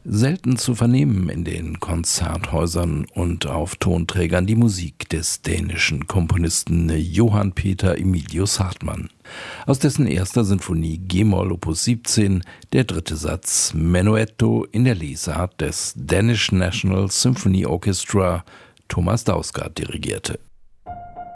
Selten zu vernehmen in den Konzerthäusern und auf Tonträgern die Musik des dänischen Komponisten Johann Peter Emilius Hartmann. Aus dessen erster Sinfonie G-Moll Opus 17 der dritte Satz Menuetto in der Lesart des Danish National Symphony Orchestra Thomas Dausgaard dirigierte.